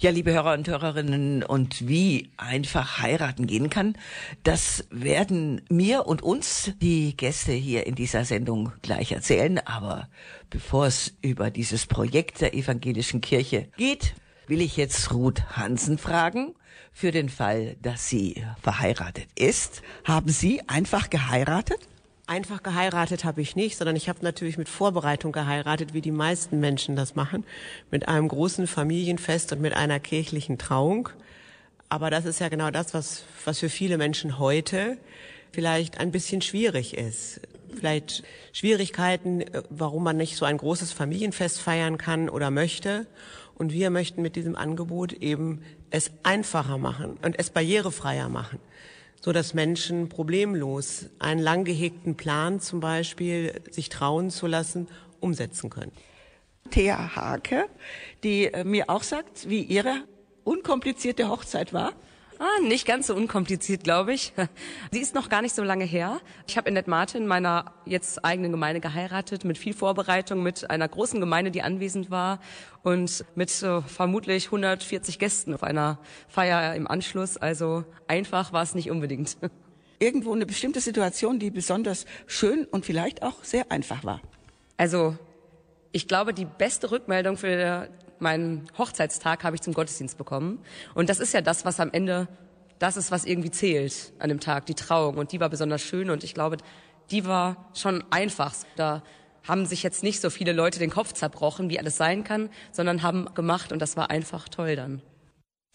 Ja, liebe Hörer und Hörerinnen, und wie einfach heiraten gehen kann, das werden mir und uns die Gäste hier in dieser Sendung gleich erzählen. Aber bevor es über dieses Projekt der Evangelischen Kirche geht, will ich jetzt Ruth Hansen fragen, für den Fall, dass sie verheiratet ist. Haben Sie einfach geheiratet? Einfach geheiratet habe ich nicht, sondern ich habe natürlich mit Vorbereitung geheiratet, wie die meisten Menschen das machen, mit einem großen Familienfest und mit einer kirchlichen Trauung. Aber das ist ja genau das, was für viele Menschen heute vielleicht ein bisschen schwierig ist. Vielleicht Schwierigkeiten, warum man nicht so ein großes Familienfest feiern kann oder möchte. Und wir möchten mit diesem Angebot eben es einfacher machen und es barrierefreier machen, so dass Menschen problemlos einen lang gehegten Plan zum Beispiel, sich trauen zu lassen, umsetzen können. Thea Hake, die mir auch sagt, wie ihre unkomplizierte Hochzeit war. Nicht ganz so unkompliziert, glaube ich. Sie ist noch gar nicht so lange her. Ich habe in Dithmarten, meiner jetzt eigenen Gemeinde, geheiratet, mit viel Vorbereitung, mit einer großen Gemeinde, die anwesend war und mit vermutlich 140 Gästen auf einer Feier im Anschluss. Also einfach war es nicht unbedingt. Irgendwo eine bestimmte Situation, die besonders schön und vielleicht auch sehr einfach war. Also ich glaube, die beste Rückmeldung für meinen Hochzeitstag habe ich zum Gottesdienst bekommen. Und das ist ja das, was am Ende, das ist, was irgendwie zählt an dem Tag, die Trauung. Und die war besonders schön und ich glaube, die war schon einfach. Da haben sich jetzt nicht so viele Leute den Kopf zerbrochen, wie alles sein kann, sondern haben gemacht und das war einfach toll dann.